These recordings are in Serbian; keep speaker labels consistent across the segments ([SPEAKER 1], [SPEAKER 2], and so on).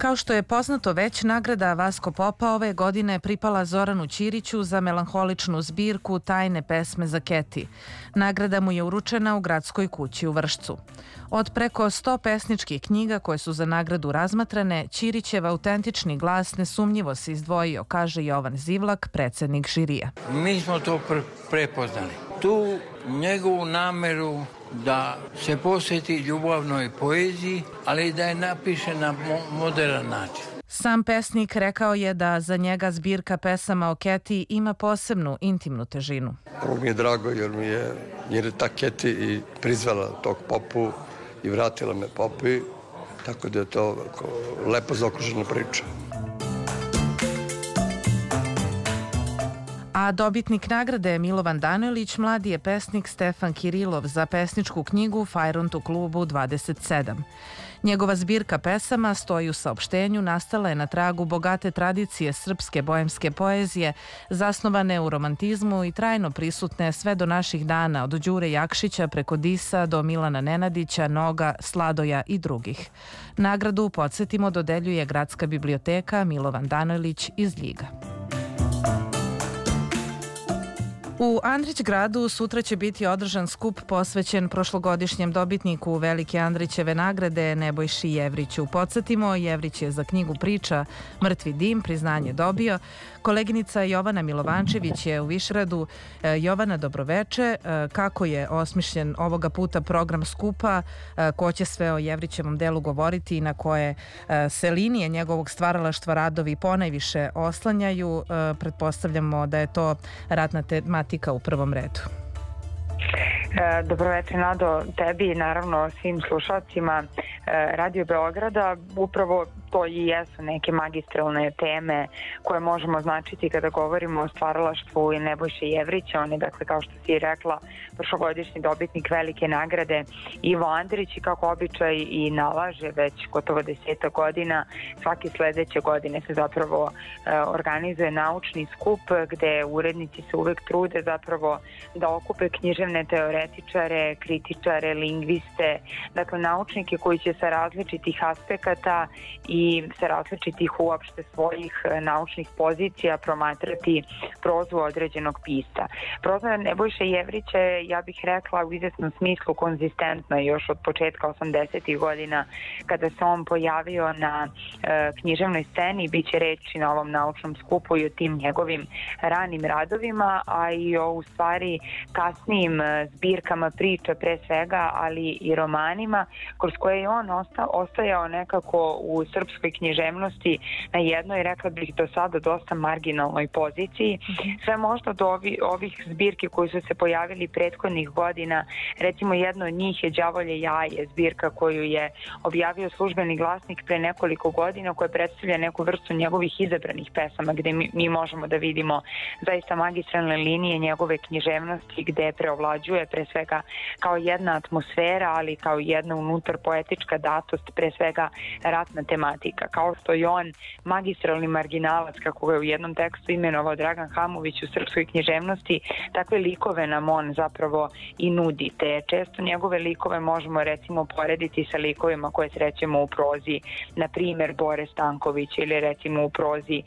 [SPEAKER 1] Kao što je poznato već, nagrada Vasko Popa ove godine pripala Zoranu Ćiriću za melanholičnu zbirku Tajne pesme za Keti. Nagrada mu je uručena u Gradskoj kući u Vršcu. Od preko 100 pesničkih knjiga koje su za nagradu razmatrane, Ćirićev autentični glas nesumnjivo se izdvojio, kaže Jovan Zivlak, predsednik žirija.
[SPEAKER 2] Mi smo to prepoznali. Tu njegovu nameru da se posveti ljubavnoj poeziji, ali i da je napiše na modern način.
[SPEAKER 1] Sam pesnik rekao je da za njega zbirka pesama o Keti ima posebnu intimnu težinu.
[SPEAKER 3] Ovo mi je drago jer je ta Keti i prizvala tog Popu i vratila me Popi, tako da je to lepo zaokružena priča.
[SPEAKER 1] A dobitnik nagrade Milovan Danojlić mladi je pesnik Stefan Kirilov za pesničku knjigu Fajrunt u klubu 27. Njegova zbirka pesama stoji u saopštenju, nastala je na tragu bogate tradicije srpske bojemske poezije, zasnovane u romantizmu i trajno prisutne sve do naših dana, od Đure Jakšića preko Disa do Milana Nenadića, Noga, Sladoja i drugih. Nagradu, podsjetimo, dodeljuje Gradska biblioteka Milovan Danojlić iz Ljiga. U Andrićgradu sutra će biti održan skup posvećen prošlogodišnjem dobitniku Velike Andrićeve nagrade Nebojši Jevriću. Podsjetimo, Jevrić je za knjigu priča Mrtvi dim priznanje dobio. Koleginica Jovana Milovančević je u Višradu. Jovana, dobroveče. Kako je osmišljen ovoga puta program skupa? Ko će sve o Jevrićevom delu govoriti i na koje se linije njegovog stvaralaštva radovi ponajviše oslanjaju? Pretpostavljamo da je to ratna tematika u prvom redu.
[SPEAKER 4] Dobroveče, Nado, tebi i naravno svim slušalcima Radio Beograda. Upravo to i jesu neke magistralne teme koje možemo označiti kada govorimo o stvaralaštvu Nebojše Jevrića. On je, dakle, kao što si rekla, prošlogodišnji dobitnik Velike nagrade Ivo Andrić i kako običaj i nalaže već gotovo 10 godina, svake sledeće godine se zapravo organizuje naučni skup gde urednici se uvek trude zapravo da okupe književne teoretičare, kritičare, lingviste, dakle naučnike koji će sa različitih aspekata i sa različitih uopšte svojih naučnih pozicija promatrati prozu određenog pisca. Proza Nebojše Jevrića je, ja bih rekla, u izvesnom smislu konzistentna još od početka 80. godina kada se on pojavio na književnoj sceni. Biće reći na ovom naučnom skupu i o tim njegovim ranim radovima, a i o u stvari kasnijim zbirkama priča pre svega, ali i romanima kroz koje je on ostajao nekako u srpskoj književnosti na jednoj, rekla bih, do sada dosta marginalnoj poziciji. Sve možda do ovih zbirki koji su se pojavili prethodnih godina, recimo jedno od njih je Đavolje jaje, zbirka koju je objavio Službeni glasnik pre nekoliko godina, koja predstavlja neku vrstu njegovih izabranih pesama gde mi možemo da vidimo zaista magistralne linije njegove književnosti gde preovlađuje pre svega kao jedna atmosfera, ali kao jedna unutar poetička datost, pre svega ratna tematika. Kao što je on magistralni marginalac, kako ga je u jednom tekstu imenovao Dragan Hamović u srpskoj književnosti, takve likove nam on zapravo i nudi. Te često njegove likove možemo recimo porediti sa likovima koje srećemo u prozi, na primer Bore Stankovića ili recimo u prozi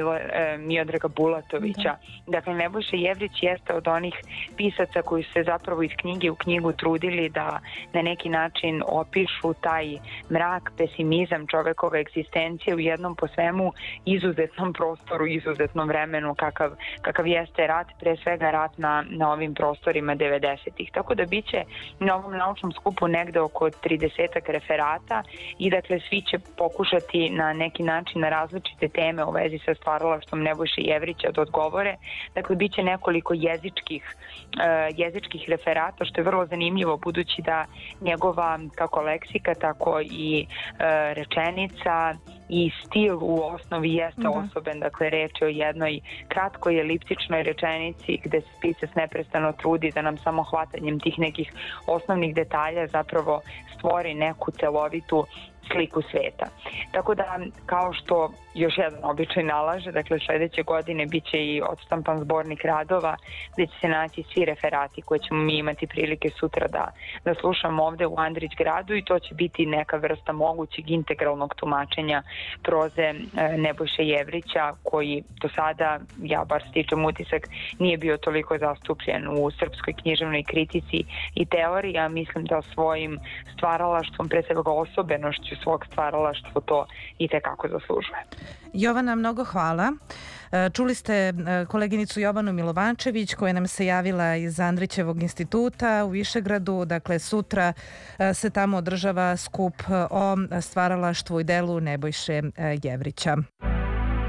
[SPEAKER 4] Miodraga Bulatovića. Dakle, Nebojša Jevrić jeste od onih pisaca koji su se zapravo iz knjige u knjigu trudili da na neki način opišu taj mrak, pesimizam čovekove egzistencije u jednom po svemu izuzetnom prostoru, izuzetnom vremenu kakav jeste rat, pre svega rat na ovim prostorima 90-ih. Tako da biće na ovom naučnom skupu negde oko 30 referata i dakle svi će pokušati na neki način na različite teme u vezi sa stvaralaštvom Nebojše Jevrića da odgovore. Dakle, biće nekoliko jezičkih referata, što je vrlo zanimljivo budući da njegova kako leksika, tako i rečenica i stil u osnovi jeste osoben, dakle reč je o jednoj kratkoj eliptičnoj rečenici gde se pisac neprestano trudi da nam samo hvatanjem tih nekih osnovnih detalja zapravo stvori neku celovitu sliku sveta. Tako da, kao što još jedan običaj nalaže, dakle sledeće godine bit će i odštampan zbornik radova gde će se naći svi referati koje ćemo mi imati prilike sutra da slušamo ovde u Andrić gradu i to će biti neka vrsta mogućeg integralnog tumačenja proze Nebojše Jevrića, koji do sada, ja bar stičem utisak, nije bio toliko zastupljen u srpskoj književnoj kritici i teoriji, a mislim da svojim stvaralaštvom, pre svega osobenošću svog stvaralaštva, to i tekako zaslužuje.
[SPEAKER 1] Jovana, mnogo hvala. Čuli ste koleginicu Jovanu Milovančević koja nam se javila iz Andrićevog instituta u Višegradu. Dakle, sutra se tamo održava skup o stvaralaštvu i delu Nebojše Jevrića.